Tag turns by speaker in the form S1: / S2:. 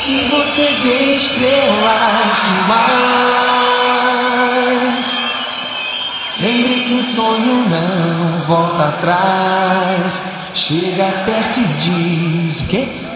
S1: Se você vê estrelas demais, lembre que o sonho não volta atrás. Chega perto e diz o quê?